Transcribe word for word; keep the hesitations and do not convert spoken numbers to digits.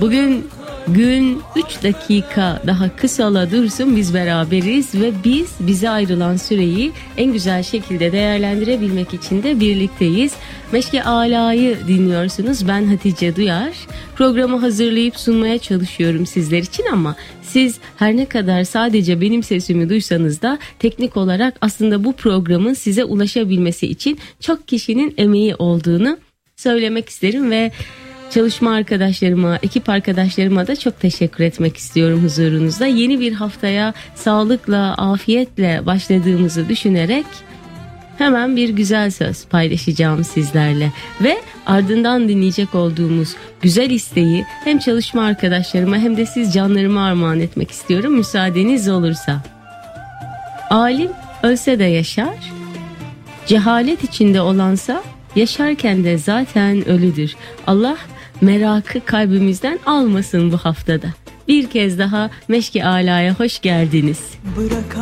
Bugün gün üç dakika daha kısala dursun, biz beraberiz ve biz bize ayrılan süreyi en güzel şekilde değerlendirebilmek için de birlikteyiz. Meşke Ala'yı dinliyorsunuz. Ben Hatice Duyar. Programı hazırlayıp sunmaya çalışıyorum sizler için ama siz her ne kadar sadece benim sesimi duysanız da teknik olarak aslında bu programın size ulaşabilmesi için çok kişinin emeği olduğunu söylemek isterim ve çalışma arkadaşlarıma, ekip arkadaşlarıma da çok teşekkür etmek istiyorum huzurunuzda. Yeni bir haftaya sağlıkla, afiyetle başladığımızı düşünerek hemen bir güzel söz paylaşacağım sizlerle. Ve ardından dinleyecek olduğumuz güzel isteği hem çalışma arkadaşlarıma hem de siz canlarıma armağan etmek istiyorum müsaadeniz olursa. Alim ölse de yaşar, cehalet içinde olansa yaşarken de zaten ölüdür. Allah merakı kalbimizden almasın bu haftada. Bir kez daha Meşki Ala'ya hoş geldiniz. Bırak